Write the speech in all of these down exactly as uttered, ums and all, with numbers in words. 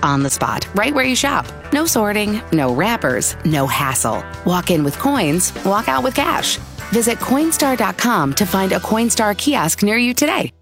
on the spot, right where you shop. No sorting, no wrappers, no hassle. Walk in with coins, walk out with cash. Visit Coinstar dot com to find a Coinstar kiosk near you today.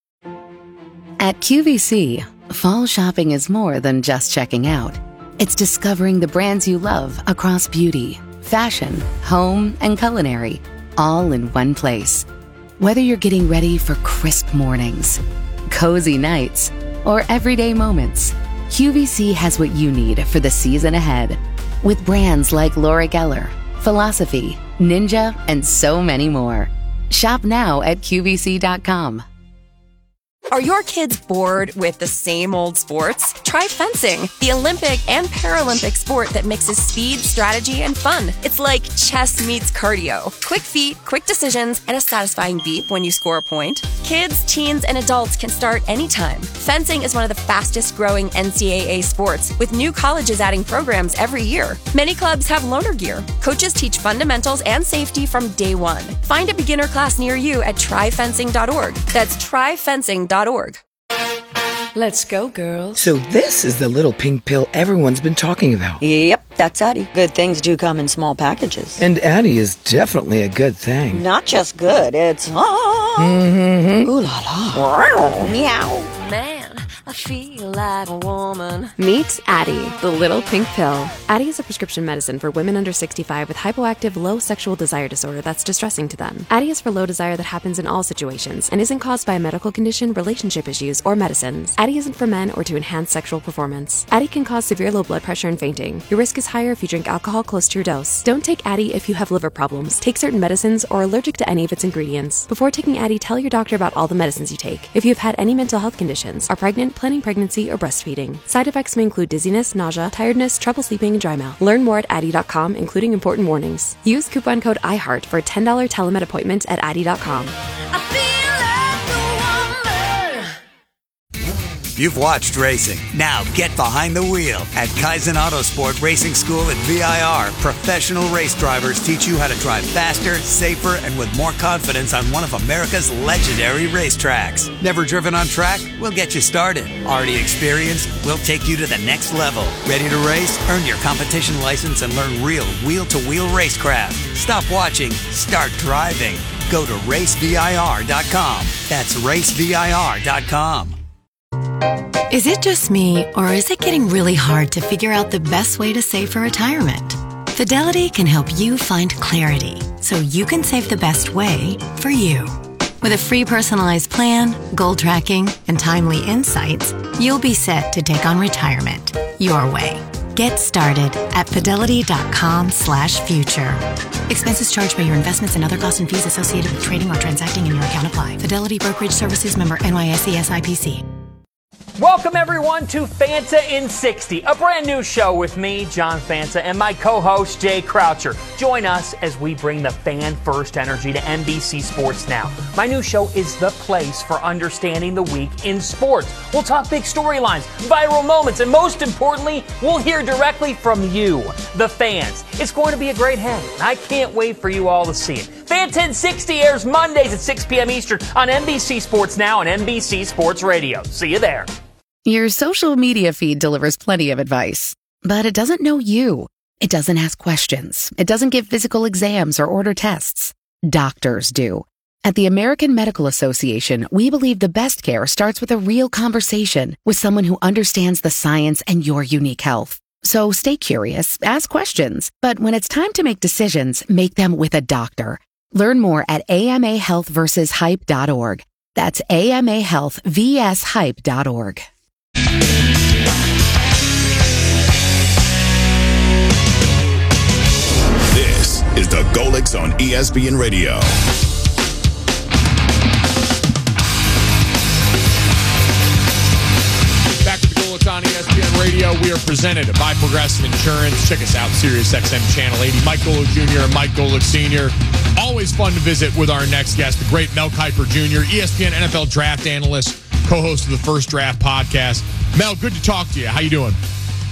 At Q V C, fall shopping is more than just checking out. It's discovering the brands you love across beauty, fashion, home, and culinary, all in one place. Whether you're getting ready for crisp mornings, cozy nights, or everyday moments, Q V C has what you need for the season ahead. With brands like Laura Geller, Philosophy, Ninja, and so many more. Shop now at Q V C dot com. Are your kids bored with the same old sports? Try fencing, the Olympic and Paralympic sport that mixes speed, strategy, and fun. It's like chess meets cardio. Quick feet, quick decisions, and a satisfying beep when you score a point. Kids, teens, and adults can start anytime. Fencing is one of the fastest growing N C double A sports, with new colleges adding programs every year. Many clubs have loaner gear. Coaches teach fundamentals and safety from day one. Find a beginner class near you at try fencing dot org. That's try fencing dot org. Let's go, girls. So this is the little pink pill everyone's been talking about. Yep, that's Addie. Good things do come in small packages. And Addie is definitely a good thing. Not just good, it's... Ah, mm-hmm. Ooh la la. Meow. Man, I feel like a woman. Meet Addie, the little pink pill. Addie is a prescription medicine for women under sixty-five with hypoactive low sexual desire disorder that's distressing to them. Addie is for low desire that happens in all situations and isn't caused by a medical condition, relationship issues, or medicines. Addie isn't for men or to enhance sexual performance. Addie can cause severe low blood pressure and fainting. Your risk is higher if you drink alcohol close to your dose. Don't take Addie if you have liver problems, take certain medicines, or are allergic to any of its ingredients. Before taking Addie, tell your doctor about all the medicines you take. If you have had any mental health conditions, are pregnant, planning pregnancy, or breastfeeding. Side effects may include dizziness, nausea, tiredness, trouble sleeping, and dry mouth. Learn more at Addie dot com, including important warnings. Use coupon code IHEART for a ten dollars telemed appointment at Addie dot com. You've watched racing. Now get behind the wheel. At Kaizen Autosport Racing School at V I R, professional race drivers teach you how to drive faster, safer, and with more confidence on one of America's legendary racetracks. Never driven on track? We'll get you started. Already experienced? We'll take you to the next level. Ready to race? Earn your competition license and learn real wheel-to-wheel racecraft. Stop watching. Start driving. Go to race V I R dot com. That's race V I R dot com. Is it just me, or is it getting really hard to figure out the best way to save for retirement? Fidelity can help you find clarity so you can save the best way for you. With a free personalized plan, goal tracking, and timely insights, you'll be set to take on retirement your way. Get started at fidelity dot com slash future. Expenses charged by your investments and other costs and fees associated with trading or transacting in your account apply. Fidelity Brokerage Services, member N Y S E S I P C. Welcome, everyone, to Fanta in sixty, a brand new show with me, John Fanta, and my co-host, Jay Croucher. Join us as we bring the fan-first energy to N B C Sports Now. My new show is the place for understanding the week in sports. We'll talk big storylines, viral moments, and most importantly, we'll hear directly from you, the fans. It's going to be a great hang. I can't wait for you all to see it. Fanta in sixty airs Mondays at six p.m. Eastern on N B C Sports Now and N B C Sports Radio. See you there. Your social media feed delivers plenty of advice, but it doesn't know you. It doesn't ask questions. It doesn't give physical exams or order tests. Doctors do. At the American Medical Association, we believe the best care starts with a real conversation with someone who understands the science and your unique health. So stay curious, ask questions, but when it's time to make decisions, make them with a doctor. Learn more at A M A health versus hype dot org. That's A M A health versus hype dot org. This is the Golix on E S P N Radio. Back to the Golix on E S P N Radio. We are presented by Progressive Insurance. Check us out, Sirius X M Channel eighty. Mike Golick Junior and Mike Golick Senior Always fun to visit with our next guest, the great Mel Kiper Junior, E S P N N F L draft analyst, co-host of the First Draft podcast. Mel, good to talk to you. How you doing?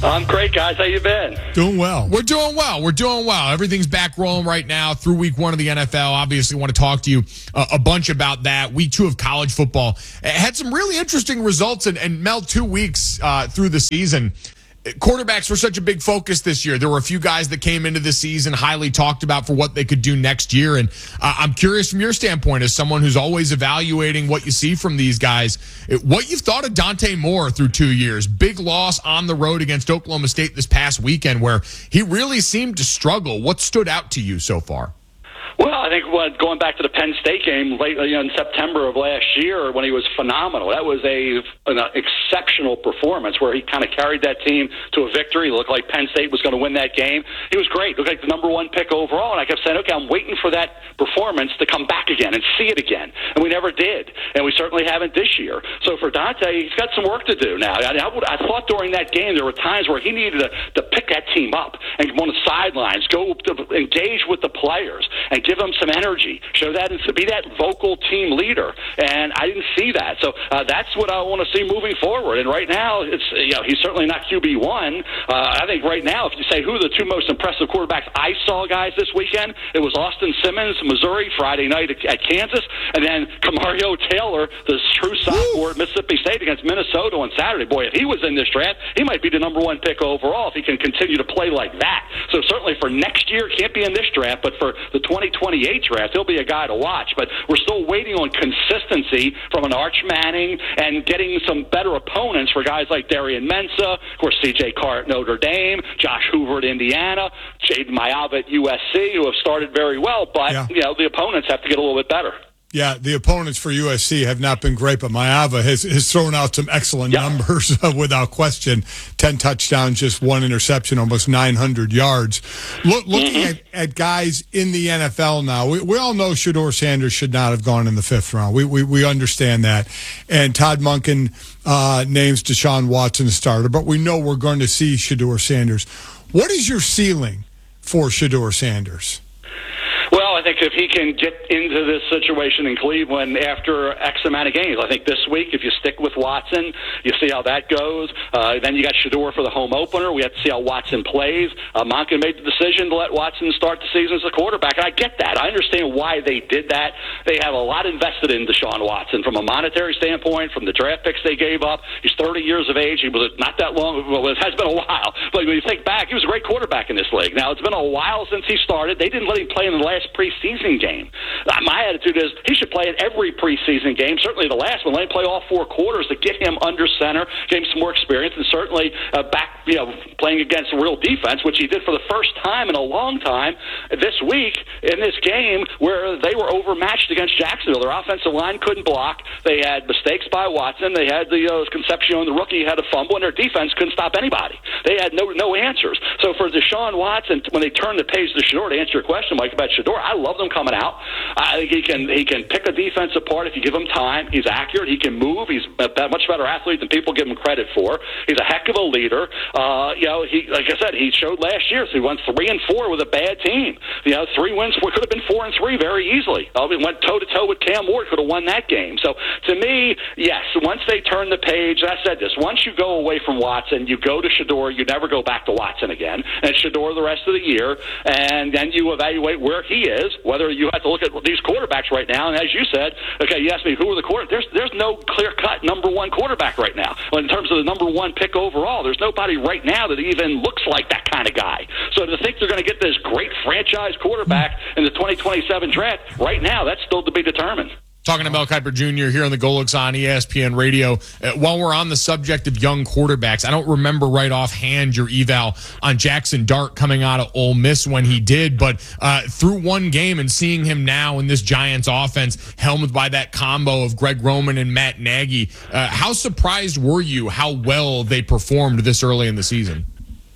I'm great, guys. How you been? Doing well. We're doing well. We're doing well. Everything's back rolling right now through week one of the N F L. Obviously, want to talk to you uh, a bunch about that. Week two of college football it had some really interesting results, and, and Mel, two weeks uh, through the season. Quarterbacks were such a big focus this year. There were a few guys that came into the season highly talked about for what they could do next year. And uh, I'm curious from your standpoint, as someone who's always evaluating what you see from these guys, what you've thought of Dante Moore through two years. Big loss on the road against Oklahoma State this past weekend where he really seemed to struggle. What stood out to you so far? Well, I think what, going back to the Penn State game late you know, in September of last year when he was phenomenal, that was a an exceptional performance where he kind of carried that team to a victory. It looked like Penn State was going to win that game. He was great. It looked like the number one pick overall, and I kept saying, okay, I'm waiting for that performance to come back again and see it again, and we never did, and we certainly haven't this year. So for Dante, he's got some work to do now. I, I, would, I thought during that game there were times where he needed to, to pick that team up and go on the sidelines, go to engage with the players, and give them some energy, show that, and be that vocal team leader. And I didn't see that. So uh, that's what I want to see moving forward. And right now, it's you know he's certainly not Q B one. Uh, I think right now, if you say who are the two most impressive quarterbacks I saw, guys, this weekend, it was Austin Simmons, Missouri, Friday night at, at Kansas, and then Kamario Taylor, the true sophomore at Mississippi State against Minnesota on Saturday. Boy, if he was in this draft, he might be the number one pick overall if he can continue to play like that. So certainly for next year, can't be in this draft, but for the twenty twenty-eight draft, he'll be a guy to watch. But we're still waiting on consistency from an Arch Manning and getting some better opponents for guys like Darian Mensah, of course, C J Carr at Notre Dame, Josh Hoover at Indiana, Jaden Mayava at U S C, who have started very well, but yeah. you know the opponents have to get a little bit better. Yeah, the opponents for U S C have not been great, but Mayava has, has thrown out some excellent yep. numbers uh, without question. ten touchdowns, just one interception, almost nine hundred yards. Look, looking mm-hmm. at, at guys in the N F L now, we, we all know Shedeur Sanders should not have gone in the fifth round. We we, we understand that. And Todd Monken uh, names Deshaun Watson the starter, but we know we're going to see Shedeur Sanders. What is your ceiling for Shedeur Sanders? Well, I think if he can get into this situation in Cleveland after X amount of games, I think this week, if you stick with Watson, you see how that goes. Uh, then you got Shedeur for the home opener. We have to see how Watson plays. Uh, Monken made the decision to let Watson start the season as a quarterback, and I get that. I understand why they did that. They have a lot invested in Deshaun Watson from a monetary standpoint, from the draft picks they gave up. He's thirty years of age. He was not that long. Well, it has been a while. But when you think back, he was a great quarterback in this league. Now, it's been a while since he started. They didn't let him play in the last preseason game. Uh, my attitude is he should play in every preseason game, certainly the last one. Let him play all four quarters to get him under center, get him some more experience, and certainly uh, back, you know, playing against a real defense, which he did for the first time in a long time this week in this game where they were overmatched against Jacksonville. Their offensive line couldn't block. They had mistakes by Watson. They had the uh, Concepcion, the rookie, had a fumble, and their defense couldn't stop anybody. They had no no answers. So for Deshaun Watson, when they turned the page to Shedeur, to answer your question, Mike, about Shedeur, I love them coming out. I think he can he can pick a defense apart if you give him time. He's accurate. He can move. He's a much better athlete than people give him credit for. He's a heck of a leader. Uh, you know, he like I said, he showed last year. So he went three and four with a bad team. You know, three wins could have been four and three very easily. Uh, we went toe to toe with Cam Ward, could have won that game. So to me, yes, once they turn the page, I said this. Once you go away from Watson, you go to Shedeur. You never go back to Watson again. And Shedeur the rest of the year, and then you evaluate where he is. Whether you have to look at these quarterbacks right now, and as you said, okay, you asked me who are the quarterbacks. There's there's no clear cut number one quarterback right now. Well, in terms of the number one pick overall, there's nobody right now that even looks like that kind of guy. So to think they're going to get this great franchise quarterback in the twenty twenty-seven draft, right now, that's still to be determined. Talking to Mel Kiper Junior here on the Golics on E S P N Radio. Uh, while we're on the subject of young quarterbacks, I don't remember right offhand your eval on Jackson Dart coming out of Ole Miss when he did, but uh, through one game and seeing him now in this Giants offense, helmed by that combo of Greg Roman and Matt Nagy, uh, how surprised were you how well they performed this early in the season?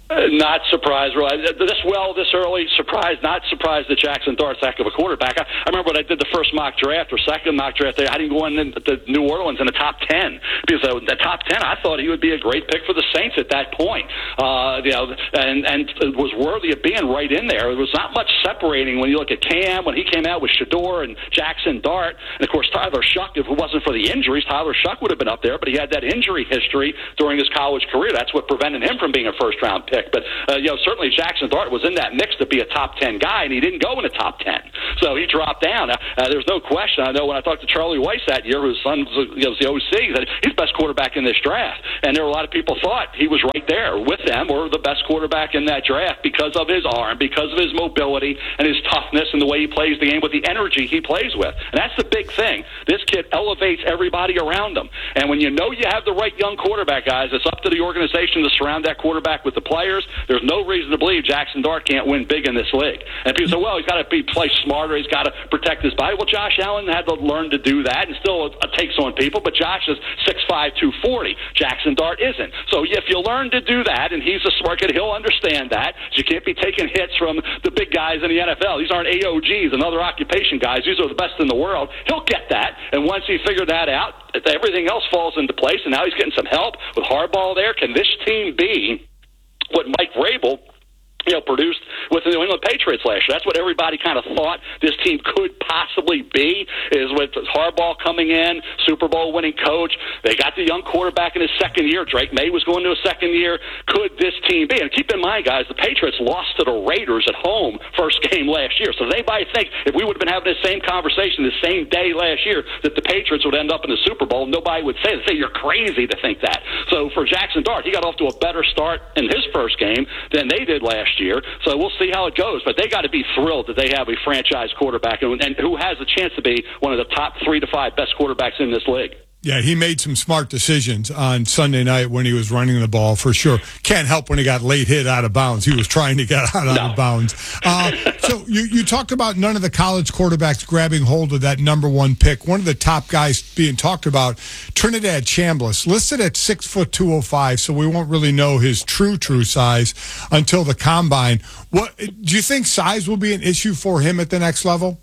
Uh, not surprised, really. This well, this early, surprised, not surprised that Jackson Dart's that of a quarterback. I, I remember when I did the first mock draft or second mock draft, I didn't go in to New Orleans in the top ten because uh, the top ten, I thought he would be a great pick for the Saints at that point. Uh, you know, and and it was worthy of being right in there. There was not much separating when you look at Cam when he came out with Shedeur and Jackson Dart, and of course Tyler Shuck. If it wasn't for the injuries, Tyler Shuck would have been up there, but he had that injury history during his college career. That's what prevented him from being a first round pick. But uh, you know, certainly Jackson Dart was in that mix to be a top ten guy, and he didn't go in the top ten, so he dropped down. Uh, uh, there's no question. I know when I talked to Charlie Weiss that year, whose son was, you know, was the O C, that he's the best quarterback in this draft, and there were a lot of people thought he was right there with them or the best quarterback in that draft because of his arm, because of his mobility and his toughness and the way he plays the game with the energy he plays with. And that's the big thing. This kid elevates everybody around him, and when you know you have the right young quarterback, guys, it's up to the organization to surround that quarterback with the players. There's no reason to believe Jackson Dart can't win big in this league. And people say, well, he's got to be play smarter. He's got to protect his body. Well, Josh Allen had to learn to do that, and still it takes on people. But Josh is six five, two forty. Jackson Dart isn't. So if you learn to do that, and he's a smart kid, he'll understand that. You can't be taking hits from the big guys in the N F L. These aren't A O Gs and other occupation guys. These are the best in the world. He'll get that. And once he figured that out, everything else falls into place. And now he's getting some help with Harbaugh there. Can this team be what Mike Vrabel, you know, produced with the New England Patriots last year? That's what everybody kind of thought this team could possibly be, is with Harbaugh coming in, Super Bowl winning coach. They got the young quarterback in his second year. Drake May was going to a second year. Could this team be? And keep in mind, guys, the Patriots lost to the Raiders at home first game last year. So they might think if we would have been having the same conversation the same day last year that the Patriots would end up in the Super Bowl, nobody would say that. Say you're crazy to think that. So for Jackson Dart, he got off to a better start in his first game than they did last year. So we'll see how it goes. But they got to be thrilled that they have a franchise quarterback and, and who has a chance to be one of the top three to five best quarterbacks in this league. Yeah, he made some smart decisions on Sunday night when he was running the ball, for sure. Can't help when he got late hit out of bounds. He was trying to get out, out no. of bounds. Uh, so you, you talked about none of the college quarterbacks grabbing hold of that number one pick. One of the top guys being talked about, Trinidad Chambliss, listed at six foot two oh five, so we won't really know his true, true size until the combine. What do you think size will be an issue for him at the next level?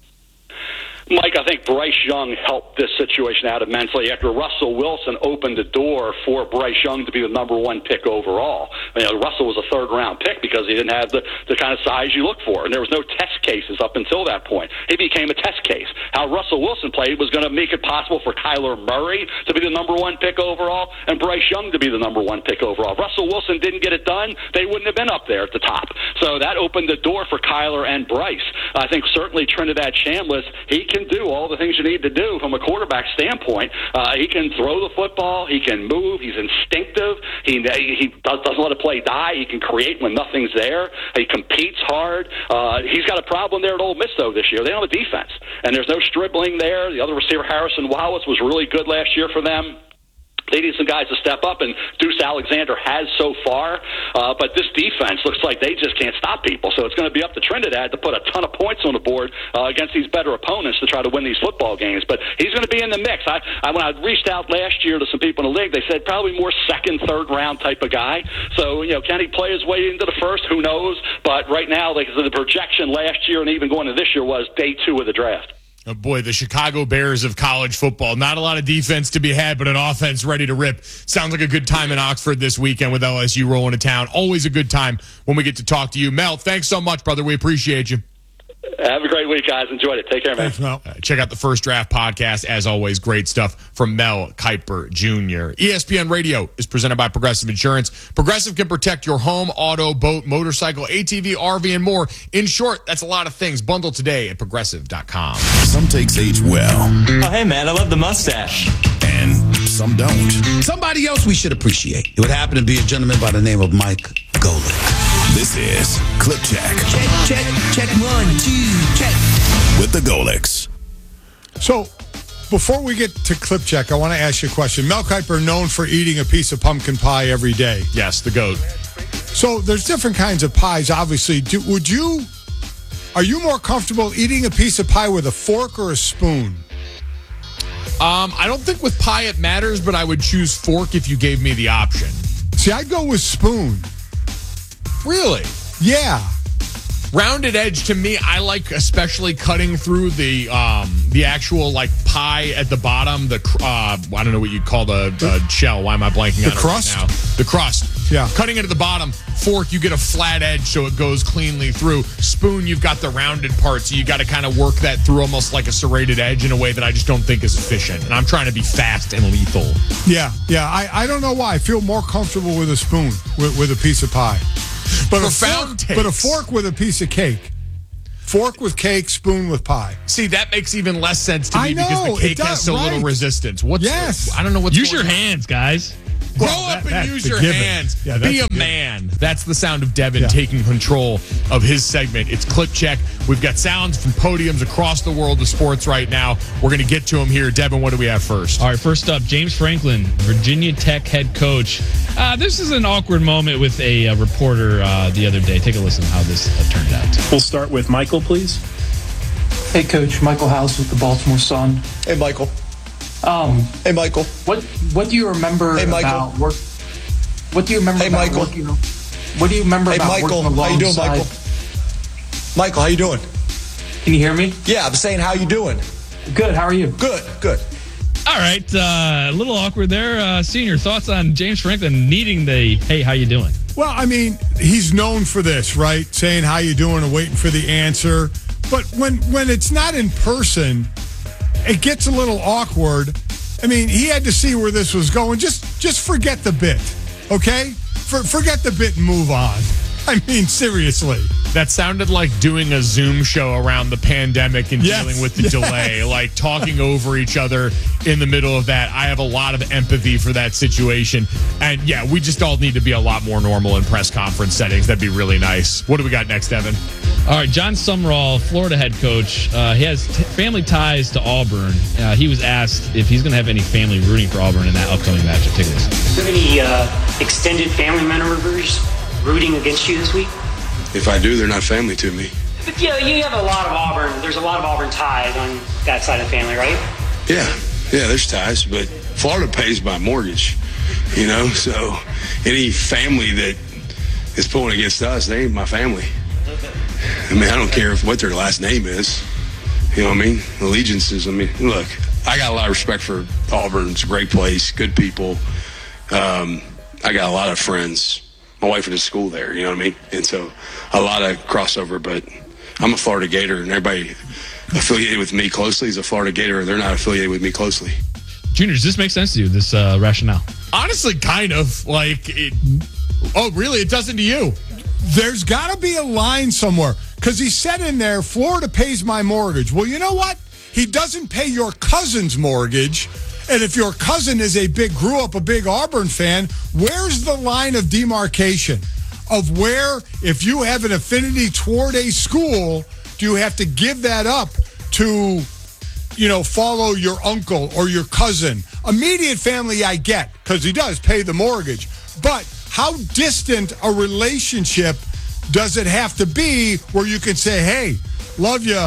Mike, I think Bryce Young helped this situation out immensely after Russell Wilson opened the door for Bryce Young to be the number one pick overall. You know, Russell was a third-round pick because he didn't have the, the kind of size you look for, and there was no test cases up until that point. He became a test case. How Russell Wilson played was going to make it possible for Kyler Murray to be the number one pick overall and Bryce Young to be the number one pick overall. If Russell Wilson didn't get it done, they wouldn't have been up there at the top. So that opened the door for Kyler and Bryce. I think certainly Trinidad Chambliss, he can do all the things you need to do from a quarterback standpoint. Uh, he can throw the football. He can move. He's instinctive. He he does, doesn't let a play die. He can create when nothing's there. He competes hard. Uh, he's got a problem there at Ole Miss, though, this year. They don't have a defense, and there's no dribbling there. The other receiver, Harrison Wallace, was really good last year for them. They need some guys to step up, and Deuce Alexander has so far. Uh, but this defense looks like they just can't stop people. So it's going to be up to Trinidad to put a ton of points on the board uh, against these better opponents to try to win these football games. But he's going to be in the mix. I, I when I reached out last year to some people in the league, they said probably more second, third round type of guy. So, you know, can he play his way into the first? Who knows? But right now, like the projection last year and even going into this year was day two of the draft. Oh boy, the Chicago Bears of college football. Not a lot of defense to be had, but an offense ready to rip. Sounds like a good time in Oxford this weekend with L S U rolling to town. Always a good time when we get to talk to you. Mel, thanks so much, brother. We appreciate you. Have a great week, guys. Enjoyed it. Take care, man. Thanks, Mel. Uh, check out the First Draft podcast. As always, great stuff from Mel Kiper Junior E S P N Radio is presented by Progressive Insurance. Progressive can protect your home, auto, boat, motorcycle, A T V, R V, and more. In short, that's a lot of things. Bundle today at progressive dot com. Some takes age well. Oh, hey, man, I love the mustache. And some don't. Somebody else we should appreciate. It would happen to be a gentleman by the name of Mike Golic. This is Clip Check. Check, check, check, one, two, check. With the Golics. So, before we get to Clip Check, I want to ask you a question. Mel Kiper known for eating a piece of pumpkin pie every day. Yes, the GOAT. So, there's different kinds of pies, obviously. Do, would you, are you more comfortable eating a piece of pie with a fork or a spoon? Um, I don't think with pie it matters, but I would choose fork if you gave me the option. See, I'd go with spoon. Really? Yeah. Rounded edge to me, I like especially cutting through the um, the actual like pie at the bottom. The uh, I don't know what you call the, the shell. Why am I blanking on the crust? it right now? The crust. Yeah. Cutting it at the bottom. Fork, you get a flat edge so it goes cleanly through. Spoon, you've got the rounded part, so you got to kind of work that through almost like a serrated edge in a way that I just don't think is efficient. And I'm trying to be fast and lethal. Yeah, yeah. I, I don't know why. I feel more comfortable with a spoon with, with a piece of pie. But Profound a, fork, but a fork with a piece of cake. Fork with cake, spoon with pie. See, that makes even less sense to me I know, because the cake it does, has so right. little resistance. What's Yes. I don't know what's Use going your on. hands, guys. Grow Well, up that- and that's use the your given. hands. Yeah, that's Be a a given. man. That's the sound of Devin Yeah. taking control of his segment. It's Clip Check. We've got sounds from podiums across the world of sports right now. We're going to get to them here. Devin, what do we have first? All right, first up, James Franklin, Virginia Tech head coach. Uh, this is an awkward moment with a, uh reporter uh, the other day. Take a listen to how this uh, turned out. We'll start with Michael, please. Hey, Coach. Michael House with the Baltimore Sun. Hey, Michael. Um, hey, Michael. What What do you remember hey, Michael. about work? What do you remember hey, about Michael. working? What do you remember hey, about Michael. working How you doing, alongside? Michael? Michael, how you doing? Can you hear me? Yeah, I'm saying, how you doing? Good. How are you? Good. Good. All right, uh, a little awkward there. Uh, Senior, thoughts on James Franklin needing the, hey, how you doing? Well, I mean, he's known for this, right? Saying how you doing and waiting for the answer. But when when it's not in person, it gets a little awkward. I mean, he had to see where this was going. Just just forget the bit, okay? For, forget the bit and move on. I mean, seriously. That sounded like doing a Zoom show around the pandemic and Yes, dealing with the yes. delay, like talking over each other in the middle of that. I have a lot of empathy for that situation. And yeah, we just all need to be a lot more normal in press conference settings. That'd be really nice. What do we got next, Evan? All right, John Sumrall, Florida head coach. Uh, he has t- family ties to Auburn. Uh, he was asked if he's going to have any family rooting for Auburn in that upcoming matchup. Take a listen. Do you have any uh, extended family members rooting against you this week? If I do, they're not family to me. But you know, you have a lot of Auburn. There's a lot of Auburn ties on that side of the family, right? Yeah, yeah, there's ties, but Florida pays my mortgage, you know, so any family that is pulling against us, they ain't my family. I mean, I don't care if what their last name is. You know what I mean? Allegiances. I mean, look, I got a lot of respect for Auburn. It's a great place, good people. Um, I got a lot of friends. My wife went to school there, you know what I mean? And so a lot of crossover, but I'm a Florida Gator, and everybody affiliated with me closely is a Florida Gator, and they're not affiliated with me closely. Junior, does this make sense to you, this uh, rationale? Honestly, kind of. Like, it, oh, really? It doesn't to you? There's got to be a line somewhere because he said in there, Florida pays my mortgage. Well, you know what? He doesn't pay your cousin's mortgage. And if your cousin is a big, grew up a big Auburn fan, where's the line of demarcation of where, if you have an affinity toward a school, do you have to give that up to, you know, follow your uncle or your cousin? Immediate family, I get, because he does pay the mortgage. But how distant a relationship does it have to be where you can say, hey, love you,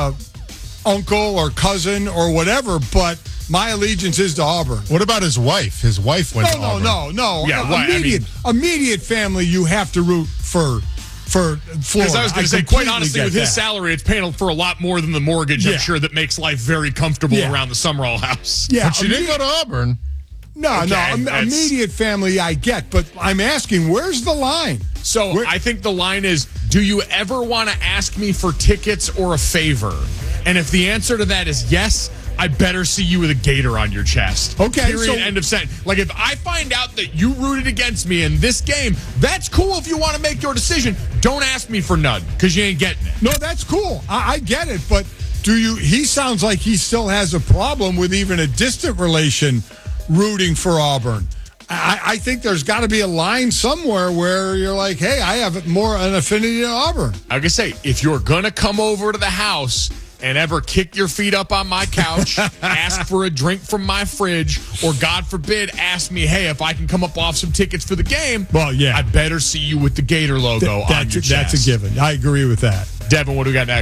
uncle or cousin or whatever, but my allegiance is to Auburn. What about his wife? His wife went no, to no, Auburn. No, no, no. Yeah, Uh, right, immediate, I mean, immediate family, you have to root for for Florida. Because I was going to say, quite completely honestly, get with his that. salary, it's paying for a lot more than the mortgage, Yeah. I'm sure, that makes life very comfortable Yeah. around the Sumrall house. Yeah, But she didn't go to Auburn. No, Okay, no, im- that's- immediate family I get, but I'm asking, where's the line? So Where- I think the line is, do you ever want to ask me for tickets or a favor? And if the answer to that is yes, I better see you with a gator on your chest. Okay, Period. so- End of sentence. Like, if I find out that you rooted against me in this game, that's cool if you want to make your decision. Don't ask me for none, because you ain't getting it. No, that's cool. I, I get it, but do you? He sounds like he still has a problem with even a distant relation rooting for Auburn. I, I think there's got to be a line somewhere where you're like, hey, I have more an affinity to Auburn. I can say, if you're going to come over to the house and ever kick your feet up on my couch, ask for a drink from my fridge, or God forbid, ask me, hey, if I can come up off some tickets for the game, well, yeah, I better see you with the Gator logo Th- on that's, your chest. that's a given. I agree with that. Devin, what do we got next?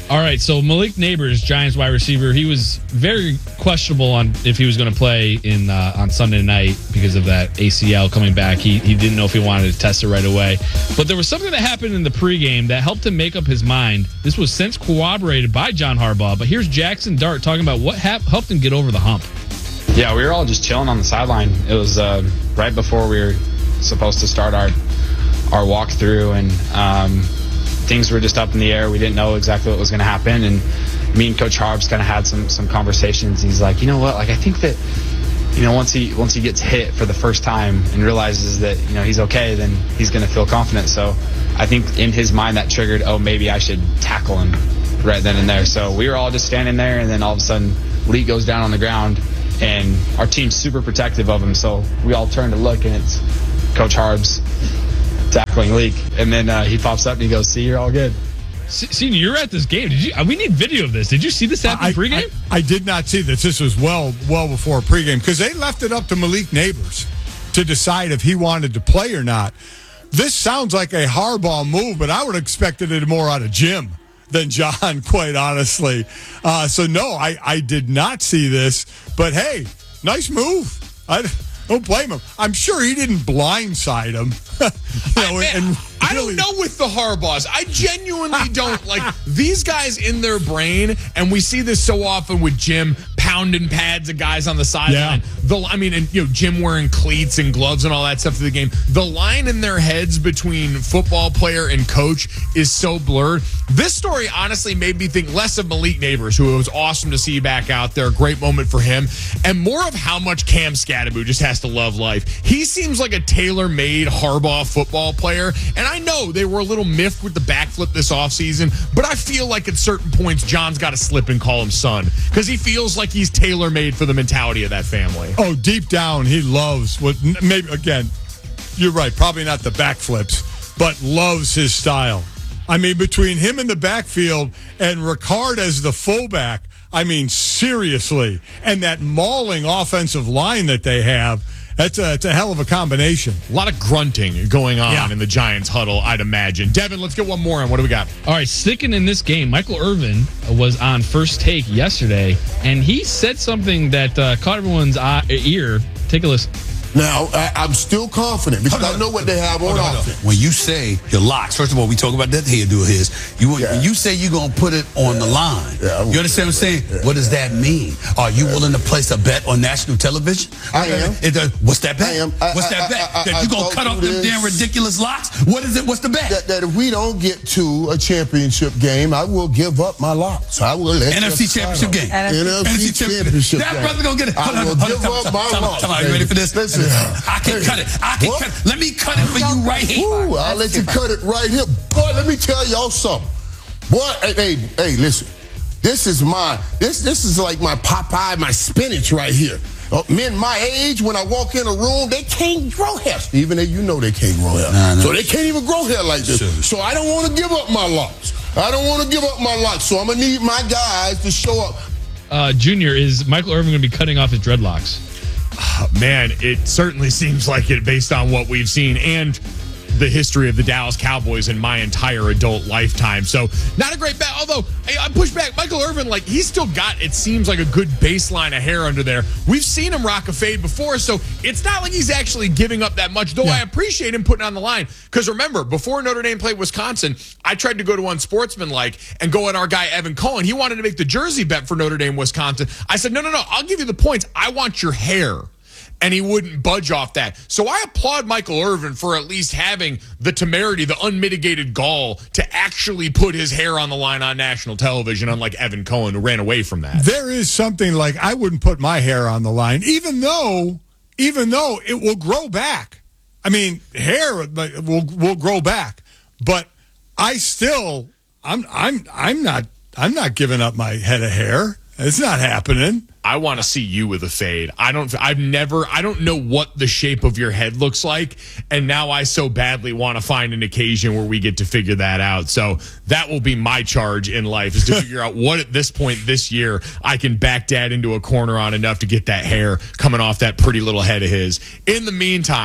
All right, so Malik Neighbors, Giants wide receiver, he was very questionable on if he was going to play in uh, on Sunday night because of that A C L coming back. He he didn't know if he wanted to test it right away. But there was something that happened in the pregame that helped him make up his mind. This was since corroborated by John Harbaugh. But here's Jackson Dart talking about what hap- helped him get over the hump. Yeah, we were all just chilling on the sideline. It was uh, right before we were supposed to start our our walkthrough, and um, things were just up in the air. We didn't know exactly what was going to happen, and me and Coach Harbs kind of had some some conversations. He's like, you know what? Like, I think that, you know, once he once he gets hit for the first time and realizes that, you know, he's okay, then he's going to feel confident. So I think in his mind that triggered, oh, maybe I should tackle him right then and there. So we were all just standing there, and then all of a sudden, Lee goes down on the ground, and our team's super protective of him. So we all turn to look, and it's Coach Harbs tackling Leak, and then uh, he pops up and he goes, "See, you're all good." See, you're at this game. Did you? We need video of this. Did you see this happen I, pregame? I, I did not see this. This was well, well before pregame because they left it up to Malik Neighbors to decide if he wanted to play or not. This sounds like a Harbaugh move, but I would have expected it more out of Jim than John, quite honestly. Uh, so no, I, I did not see this. But hey, nice move. I don't blame him. I'm sure he didn't blindside him. you know, I, man, and I really, don't know with the Harbaughs. I genuinely don't. Like, these guys in their brain, and we see this so often with Jim pounding pads of guys on the sideline. Yeah. The I mean, and you know, Jim wearing cleats and gloves and all that stuff to the game. The line in their heads between football player and coach is so blurred. This story honestly made me think less of Malik Neighbors, who it was awesome to see back out there. Great moment for him. And more of how much Cam Scatterbo just has to love life. He seems like a tailor-made Harbaugh football player. And I know they were a little miffed with the backflip this offseason, but I feel like at certain points, John's got to slip and call him son because he feels like he's tailor-made for the mentality of that family. Oh, deep down, he loves what, maybe, again, you're right, probably not the backflips, but loves his style. I mean, between him in the backfield and Ricard as the fullback, I mean, seriously, and that mauling offensive line that they have, That's a, it's a hell of a combination. A lot of grunting going on yeah. in the Giants huddle, I'd imagine. Devin, let's get one more on. What do we got? All right, sticking in this game, Michael Irvin was on First Take yesterday, and he said something that uh, caught everyone's eye, ear. Take a listen. Now, I, I'm still confident because I know what they have on offense. When you say your locks, first of all, we talk about that here, do his. You, yeah. When you say you're going to put it on the line, yeah, you understand what I'm saying? Yeah. What does that mean? Are you willing to place a bet on national television? I am. It, uh, what's that bet? I am. I, what's that I, bet? I, I, that you going to cut off them damn ridiculous locks? What is it? What's the bet? That, that if we don't get to a championship game, I will give up my locks. I will let N F C championship game. N F C championship game. That brother going to get it. I will give up my locks. Come on, you ready for this? Listen. I can cut it. I can cut it. Let me cut it for you right here. Ooh, I'll let you cut it right here. Boy, let me tell y'all something. Boy, hey, hey, hey, listen. This is my, this this is like my Popeye, my spinach right here. Uh, men my age, when I walk in a room, they can't grow hair. Stephen, you know they can't grow hair. Nah, nah. So they can't even grow hair like this. Sure. So I don't want to give up my locks. I don't want to give up my locks. So I'm going to need my guys to show up. Uh, Junior, is Michael Irvin going to be cutting off his dreadlocks? Oh, man, it certainly seems like it based on what we've seen and the history of the Dallas Cowboys in my entire adult lifetime. So not a great bet. Although I push back, Michael Irvin, like he's still got, it seems like a good baseline of hair under there. We've seen him rock a fade before, so it's not like he's actually giving up that much, though yeah. I appreciate him putting on the line. Because remember, before Notre Dame played Wisconsin, I tried to go to Unsportsmanlike and go at our guy Evan Cohen. He wanted to make the jersey bet for Notre Dame, Wisconsin. I said, no, no, no, I'll give you the points. I want your hair. And he wouldn't budge off that. So I applaud Michael Irvin for at least having the temerity, the unmitigated gall to actually put his hair on the line on national television, unlike Evan Cohen, who ran away from that. There is something like I wouldn't put my hair on the line, even though, even though it will grow back. I mean, hair will will grow back, but I still, I'm I'm I'm not I'm not giving up my head of hair. It's not happening. I want to see you with a fade. I don't, I've never, I don't know what the shape of your head looks like. And now I so badly want to find an occasion where we get to figure that out. So that will be my charge in life, is to figure out what at this point this year I can back Dad into a corner on enough to get that hair coming off that pretty little head of his. In the meantime,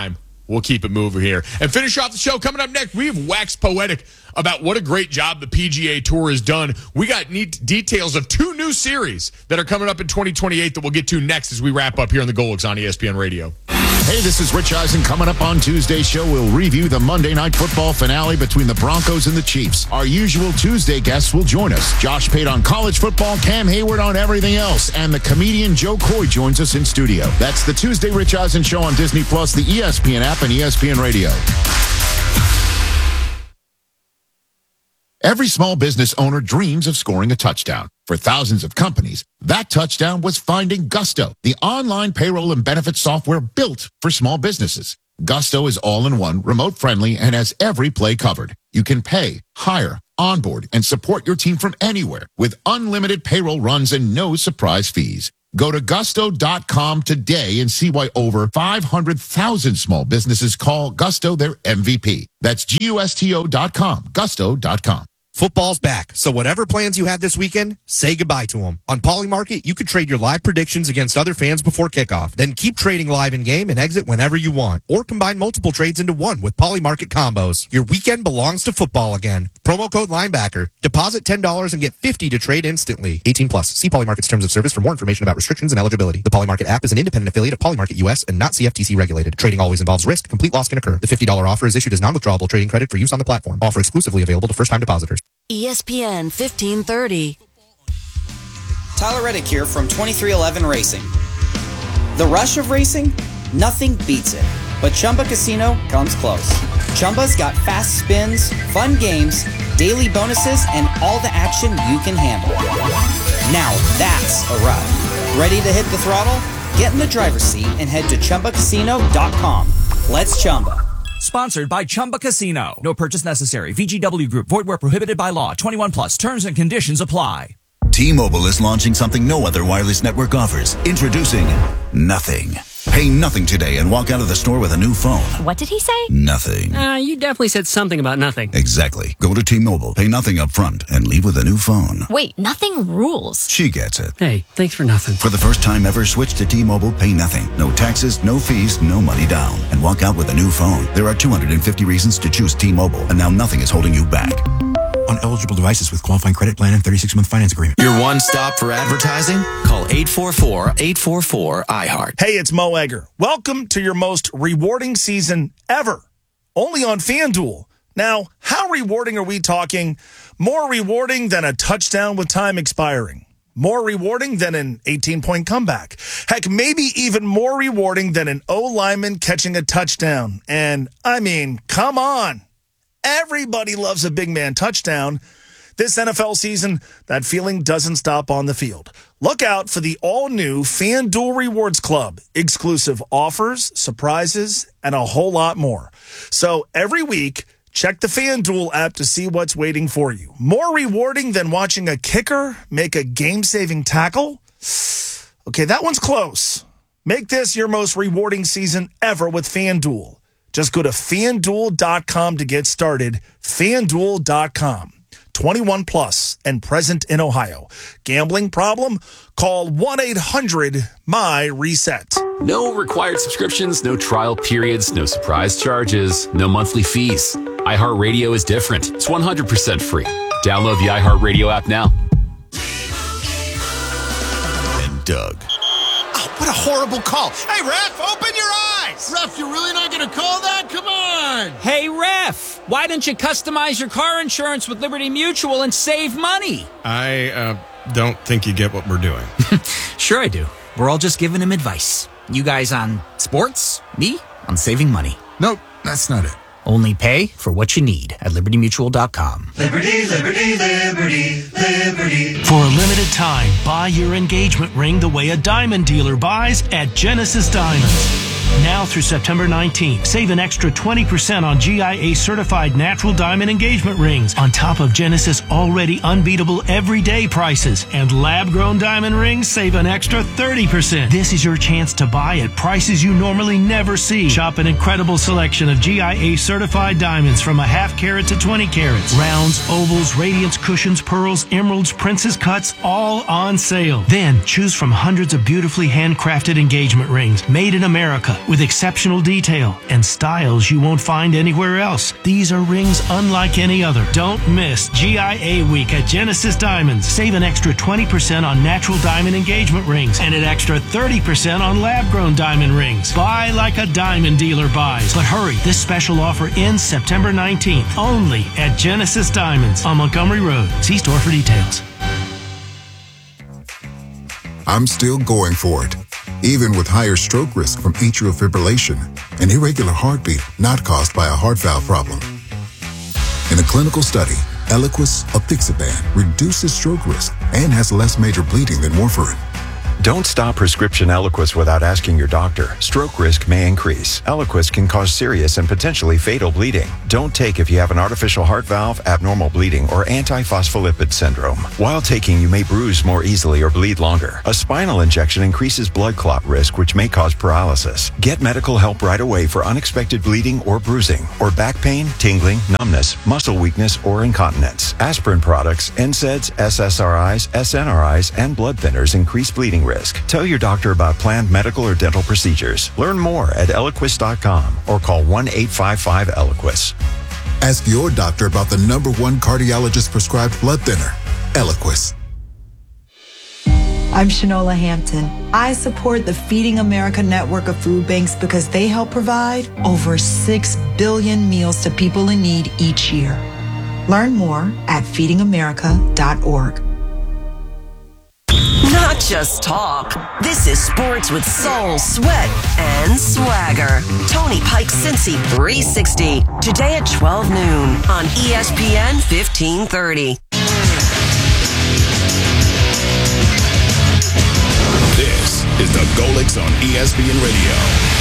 we'll keep it moving here. And finish off the show coming up next. We have waxed poetic about what a great job the P G A Tour has done. We got neat details of two new series that are coming up in twenty twenty-eight that we'll get to next as we wrap up here on the Golix on E S P N Radio. Hey, this is Rich Eisen. Coming up on Tuesday's show, we'll review the Monday Night Football finale between the Broncos and the Chiefs. Our usual Tuesday guests will join us. Josh Pate on college football, Cam Hayward on everything else, and the comedian Joe Coy joins us in studio. That's the Tuesday Rich Eisen Show on Disney Plus, the E S P N app, and E S P N Radio. Every small business owner dreams of scoring a touchdown. For thousands of companies, that touchdown was finding Gusto, the online payroll and benefits software built for small businesses. Gusto is all-in-one, remote-friendly, and has every play covered. You can pay, hire, onboard, and support your team from anywhere with unlimited payroll runs and no surprise fees. Go to gusto dot com today and see why over five hundred thousand small businesses call Gusto their M V P. That's G U S T O dot com, gusto dot com. Football's back, so whatever plans you had this weekend, say goodbye to them. On Polymarket, you could trade your live predictions against other fans before kickoff. Then keep trading live in-game and exit whenever you want. Or combine multiple trades into one with Polymarket combos. Your weekend belongs to football again. Promo code Linebacker. Deposit ten dollars and get fifty dollars to trade instantly. eighteen plus. See Polymarket's terms of service for more information about restrictions and eligibility. The Polymarket app is an independent affiliate of Polymarket U S and not C F T C regulated. Trading always involves risk. Complete loss can occur. The fifty dollars offer is issued as non-withdrawable trading credit for use on the platform. Offer exclusively available to first-time depositors. E S P N fifteen thirty. Tyler Reddick here from twenty-three eleven Racing. The rush of racing? Nothing beats it. But Chumba Casino comes close. Chumba's got fast spins, fun games, daily bonuses, and all the action you can handle. Now that's a ride. Ready to hit the throttle? Get in the driver's seat and head to Chumba Casino dot com. Let's Chumba. Sponsored by Chumba Casino. No purchase necessary. V G W Group. Void where prohibited by law. twenty-one plus. Terms and conditions apply. T-Mobile is launching something no other wireless network offers. Introducing Nothing. Pay nothing today and walk out of the store with a new phone. What did he say? Nothing. Uh, you definitely said something about nothing. Exactly. Go to T-Mobile, pay nothing up front, and leave with a new phone. Wait, nothing rules. She gets it. Hey, thanks for nothing. For the first time ever, switch to T-Mobile, pay nothing. No taxes, no fees, no money down. And walk out with a new phone. There are two hundred fifty reasons to choose T-Mobile, and now nothing is holding you back. On eligible devices with qualifying credit plan and thirty-six month finance agreement. Your one stop for advertising? Call eight four four, eight four four, I heart. Hey, it's Mo Egger. Welcome to your most rewarding season ever. Only on FanDuel. Now, how rewarding are we talking? More rewarding than a touchdown with time expiring. More rewarding than an eighteen-point comeback. Heck, maybe even more rewarding than an O-lineman catching a touchdown. And, I mean, come on. Everybody loves a big man touchdown. This N F L season, that feeling doesn't stop on the field. Look out for the all-new FanDuel Rewards Club. Exclusive offers, surprises, and a whole lot more. So every week, check the FanDuel app to see what's waiting for you. More rewarding than watching a kicker make a game-saving tackle? Okay, that one's close. Make this your most rewarding season ever with FanDuel. Just go to FanDuel dot com to get started. FanDuel dot com. twenty-one plus and present in Ohio. Gambling problem? Call one eight hundred M Y reset. No required subscriptions, no trial periods, no surprise charges, no monthly fees. iHeartRadio is different. It's one hundred percent free. Download the iHeartRadio app now. And Doug. Oh, what a horrible call. Hey, ref, open your eyes. Ref, you're really not going to call that? Come on. Hey, ref, why don't you customize your car insurance with Liberty Mutual and save money? I uh, don't think you get what we're doing. Sure I do. We're all just giving him advice. You guys on sports, me on saving money. Nope, that's not it. Only pay for what you need at liberty mutual dot com. Liberty, liberty, liberty, liberty. For a limited time, buy your engagement ring the way a diamond dealer buys at Genesis Diamonds. Now through September nineteenth, save an extra twenty percent on G I A-certified natural diamond engagement rings on top of Genesis' already unbeatable everyday prices. And lab-grown diamond rings save an extra thirty percent. This is your chance to buy at prices you normally never see. Shop an incredible selection of G I A-certified diamonds from a half carat to twenty carats. Rounds, ovals, radiance, cushions, pearls, emeralds, princess cuts, all on sale. Then choose from hundreds of beautifully handcrafted engagement rings made in America with exceptional detail and styles you won't find anywhere else. These are rings unlike any other. Don't miss G I A Week at Genesis Diamonds. Save an extra twenty percent on natural diamond engagement rings and an extra thirty percent on lab-grown diamond rings. Buy like a diamond dealer buys. But hurry, this special offer ends September nineteenth, only at Genesis Diamonds on Montgomery Road. See store for details. I'm still going for it, even with higher stroke risk from atrial fibrillation, an irregular heartbeat not caused by a heart valve problem. In a clinical study, Eliquis apixaban reduces stroke risk and has less major bleeding than warfarin. Don't stop prescription Eliquis without asking your doctor. Stroke risk may increase. Eliquis can cause serious and potentially fatal bleeding. Don't take if you have an artificial heart valve, abnormal bleeding, or antiphospholipid syndrome. While taking, you may bruise more easily or bleed longer. A spinal injection increases blood clot risk, which may cause paralysis. Get medical help right away for unexpected bleeding or bruising, or back pain, tingling, numbness, muscle weakness, or incontinence. Aspirin products, N SAIDs, S S R Is, S N R Is, and blood thinners increase bleeding risk. Tell your doctor about planned medical or dental procedures. Learn more at Eliquis dot com or call one eight five five Eliquis. Ask your doctor about the number one cardiologist prescribed blood thinner, Eliquis. I'm Shanola Hampton. I support the Feeding America network of food banks because they help provide over six billion meals to people in need each year. Learn more at feeding america dot org. Not just talk. This is sports with soul, sweat, and swagger. Tony Pike's Cincy three sixty. Today at twelve noon on E S P N fifteen thirty. This is the Golix on E S P N Radio.